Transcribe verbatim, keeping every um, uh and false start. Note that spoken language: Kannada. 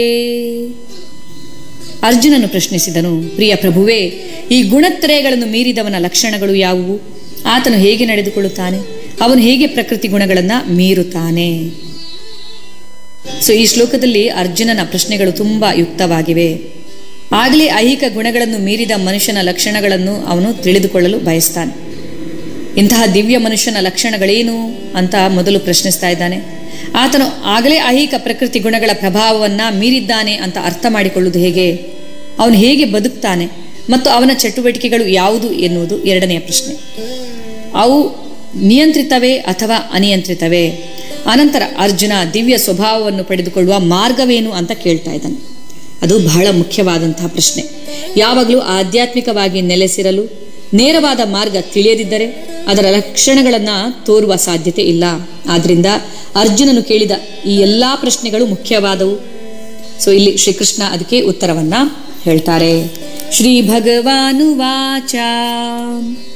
ಅರ್ಜುನನು ಪ್ರಶ್ನಿಸಿದನು, ಪ್ರಿಯ ಪ್ರಭುವೇ, ಈ ಗುಣತ್ರಯಗಳನ್ನು ಮೀರಿದವನ ಲಕ್ಷಣಗಳು ಯಾವುವು? ಆತನು ಹೇಗೆ ನಡೆದುಕೊಳ್ಳುತ್ತಾನೆ? ಅವನು ಹೇಗೆ ಪ್ರಕೃತಿ ಗುಣಗಳನ್ನು ಮೀರುತ್ತಾನೆ? ಸೊ ಈ ಶ್ಲೋಕದಲ್ಲಿ ಅರ್ಜುನನ ಪ್ರಶ್ನೆಗಳು ತುಂಬಾ ಯುಕ್ತವಾಗಿವೆ. ಆಗಲೇ ಐಹಿಕ ಗುಣಗಳನ್ನು ಮೀರಿದ ಮನುಷ್ಯನ ಲಕ್ಷಣಗಳನ್ನು ಅವನು ತಿಳಿದುಕೊಳ್ಳಲು ಬಯಸ್ತಾನೆ. ಇಂತಹ ದಿವ್ಯ ಮನುಷ್ಯನ ಲಕ್ಷಣಗಳೇನು ಅಂತ ಮೊದಲು ಪ್ರಶ್ನಿಸ್ತಾ ಇದ್ದಾನೆ. ಆತನು ಆಗಲೇ ಐಹಿಕ ಪ್ರಕೃತಿ ಗುಣಗಳ ಪ್ರಭಾವವನ್ನು ಮೀರಿದ್ದಾನೆ ಅಂತ ಅರ್ಥ ಮಾಡಿಕೊಳ್ಳುವುದು ಹೇಗೆ? ಅವನು ಹೇಗೆ ಬದುಕ್ತಾನೆ ಮತ್ತು ಅವನ ಚಟುವಟಿಕೆಗಳು ಯಾವುದು ಎನ್ನುವುದು ಎರಡನೆಯ ಪ್ರಶ್ನೆ. ಅವು ನಿಯಂತ್ರಿತವೇ ಅಥವಾ ಅನಿಯಂತ್ರಿತವೇ? ಅನಂತರ ಅರ್ಜುನ ದಿವ್ಯ ಸ್ವಭಾವವನ್ನು ಪಡೆದುಕೊಳ್ಳುವ ಮಾರ್ಗವೇನು ಅಂತ ಕೇಳ್ತಾ ಇದ್ದಾನೆ. ಅದು ಬಹಳ ಮುಖ್ಯವಾದಂತಹ ಪ್ರಶ್ನೆ. ಯಾವಾಗಲೂ ಆಧ್ಯಾತ್ಮಿಕವಾಗಿ ನೆಲೆಸಿರಲು ನೇರವಾದ ಮಾರ್ಗ ತಿಳಿಯದಿದ್ದರೆ ಅದರ ಲಕ್ಷಣಗಳನ್ನು ತೋರುವ ಸಾಧ್ಯತೆ ಇಲ್ಲ. ಆದ್ರಿಂದ ಅರ್ಜುನನು ಕೇಳಿದ ಈ ಎಲ್ಲಾ ಪ್ರಶ್ನೆಗಳು ಮುಖ್ಯವಾದವು. ಸೊ ಇಲ್ಲಿ ಶ್ರೀಕೃಷ್ಣ ಅದಕ್ಕೆ ಉತ್ತರವನ್ನ ಹೇಳ್ತಾರೆ. ಶ್ರೀ ಭಗವಾನುವಾಚ